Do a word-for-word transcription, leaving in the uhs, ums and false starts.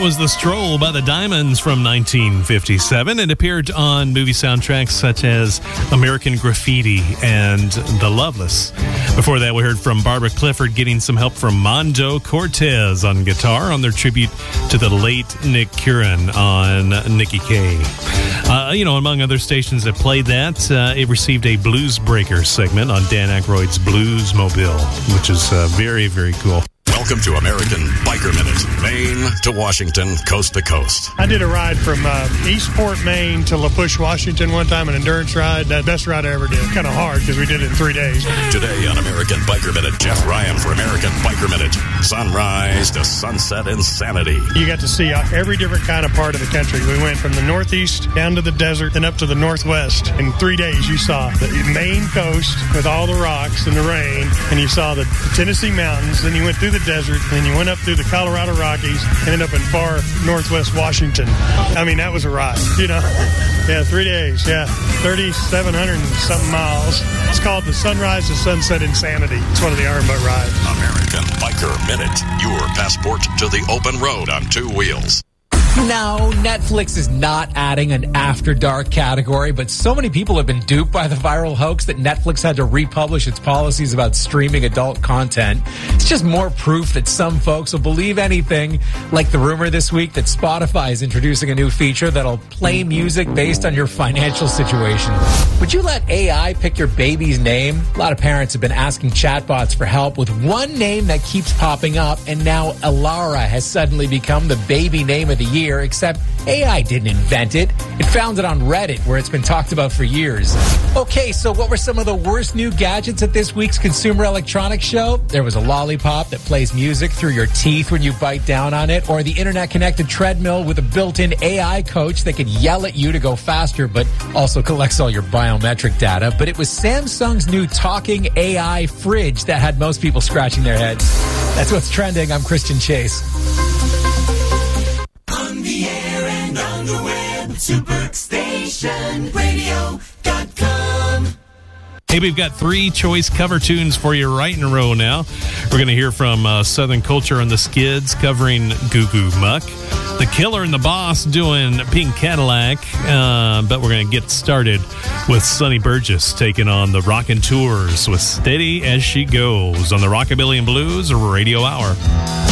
was The Stroll by the Diamonds from nineteen fifty-seven. It appeared on movie soundtracks such as American Graffiti and The Loveless. Before that, we heard from Barbara Clifford getting some help from Mondo Cortez on guitar on their tribute to the late Nick Curran on Nicky K. Uh, you know, among other stations that played that, uh, it received a Blues Breaker segment on Dan Aykroyd's Blues Mobile, which is uh, very, very cool. Welcome to American Biker Minute, Maine to Washington, coast to coast. I did a ride from uh, Eastport, Maine to La Push, Washington one time, an endurance ride. That best ride I ever did. Kind of hard because we did it in three days. Today on American Biker Minute, Jeff Ryan for American Biker Minute. Sunrise to sunset insanity. You got to see every different kind of part of the country. We went from the northeast down to the desert and up to the northwest. In three days, you saw the Maine coast with all the rocks and the rain, and you saw the Tennessee mountains. Then you went through the desert, and you went up through the Colorado Rockies, and ended up in far northwest Washington. I mean, that was a ride, you know. Yeah, three days, yeah, thirty-seven hundred and something miles. It's called the Sunrise to Sunset Insanity. It's one of the Iron Butt rides. American Biker Minute, your passport to the open road on two wheels. No, Netflix is not adding an After Dark category, but so many people have been duped by the viral hoax that Netflix had to republish its policies about streaming adult content. It's just more proof that some folks will believe anything, like the rumor this week that Spotify is introducing a new feature that'll play music based on your financial situation. Would you let A I pick your baby's name? A lot of parents have been asking chatbots for help with one name that keeps popping up, and now Alara has suddenly become the baby name of the year. Except A I didn't invent it. It found it on Reddit, where it's been talked about for years. Okay, so what were some of the worst new gadgets at this week's Consumer Electronics Show? There was a lollipop that plays music through your teeth when you bite down on it, or the internet-connected treadmill with a built-in A I coach that could yell at you to go faster, but also collects all your biometric data. But it was Samsung's new talking A I fridge that had most people scratching their heads. That's what's trending. I'm Christian Chase. On the air and on the web, superstation radio dot com. Hey, we've got three choice cover tunes for you right in a row now. We're going to hear from uh, Southern Culture and the Skids covering Goo Goo Muck. The Killer and the Boss doing Pink Cadillac. Uh, but we're going to get started with Sonny Burgess taking on the Rockin' Tours with Steady As She Goes on the Rockabilly and Blues Radio Hour.